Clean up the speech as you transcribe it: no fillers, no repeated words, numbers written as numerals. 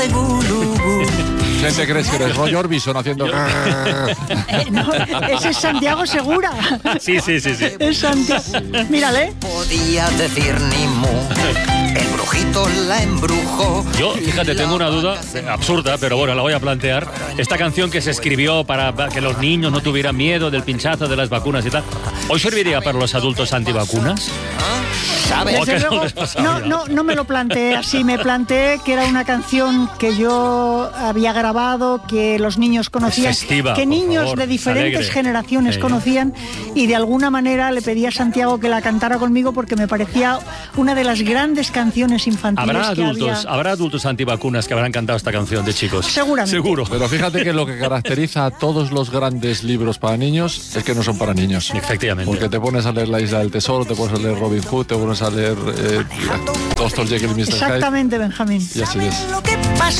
¿Quién te crees que eres? Roy Orbison haciendo... No, ese es Santiago Segura. Sí. Es Santiago. Mírale. Podía decir ni mu. El brujito la embrujó. Yo, fíjate, tengo una duda absurda, pero bueno, la voy a plantear. Esta canción que se escribió para que los niños no tuvieran miedo del pinchazo de las vacunas y tal, ¿hoy serviría para los adultos antivacunas? Desde luego, no me lo planteé así, me planteé que era una canción que yo había grabado, que los niños conocían, festiva, que niños favor, de diferentes alegre. generaciones conocían, y de alguna manera le pedí a Santiago que la cantara conmigo porque me parecía una de las grandes canciones infantiles ¿Habrá adultos antivacunas que habrán cantado esta canción de chicos? Seguramente. Seguro. Pero fíjate que lo que caracteriza a todos los grandes libros para niños es que no son para niños. Efectivamente. Porque te pones a leer La Isla del Tesoro, te pones a leer Robin Hood, te pones a leer Dr. Jekyll y Mr. Hyde. Exactamente, Benjamín. Y así es. Lo que pasó.